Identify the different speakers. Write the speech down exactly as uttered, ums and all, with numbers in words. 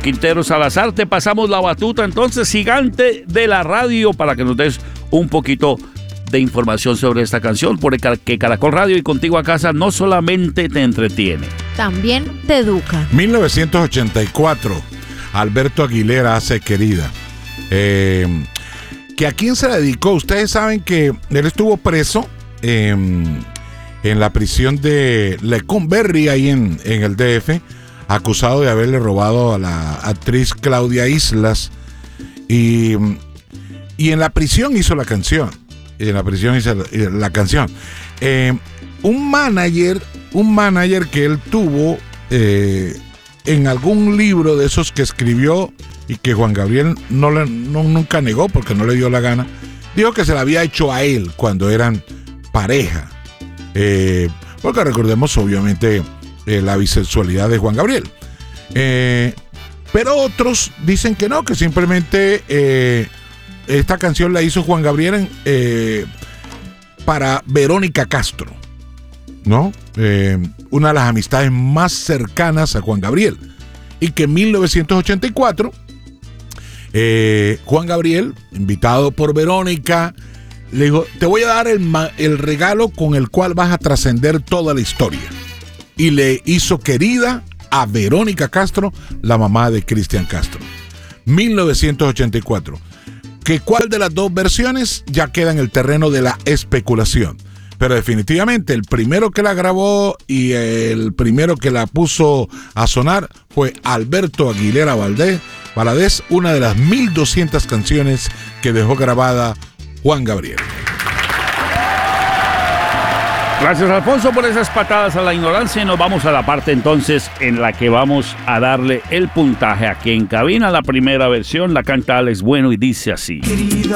Speaker 1: Quintero Salazar, te pasamos la batuta, entonces, gigante de la radio, para que nos des un poquito de información sobre esta canción, porque Caracol Radio y Contigo a Casa no solamente te entretiene,
Speaker 2: también te educa.
Speaker 3: mil novecientos ochenta y cuatro, Alberto Aguilera hace Querida. Eh, ¿que a quién se la dedicó? Ustedes saben que él estuvo preso eh, en la prisión de Lecumberri, ahí en, en el D F, acusado de haberle robado a la actriz Claudia Islas, y, y en la prisión hizo la canción. Y en la prisión hizo la, la canción. Eh, un manager, un manager que él tuvo eh, en algún libro de esos que escribió y que Juan Gabriel no, le, no nunca negó porque no le dio la gana, dijo que se la había hecho a él cuando eran pareja. Eh, porque recordemos obviamente eh, la bisexualidad de Juan Gabriel. Eh, pero otros dicen que no, que simplemente eh, esta canción la hizo Juan Gabriel eh, para Verónica Castro, ¿no? Eh, una de las amistades más cercanas a Juan Gabriel. Y que en mil novecientos ochenta y cuatro, eh, Juan Gabriel, invitado por Verónica, le dijo: te voy a dar el, el regalo con el cual vas a trascender toda la historia. Y le hizo Querida a Verónica Castro, la mamá de Cristian Castro. mil novecientos ochenta y cuatro. Que cuál de las dos versiones ya queda en el terreno de la especulación. Pero definitivamente el primero que la grabó y el primero que la puso a sonar fue Alberto Aguilera Valdés, Valadez, una de las mil doscientas canciones que dejó grabada Juan Gabriel.
Speaker 1: Gracias, Alfonso, por esas patadas a la ignorancia, y nos vamos a la parte entonces en la que vamos a darle el puntaje aquí en cabina. La primera versión la canta Alex Bueno y dice así:
Speaker 4: Querida,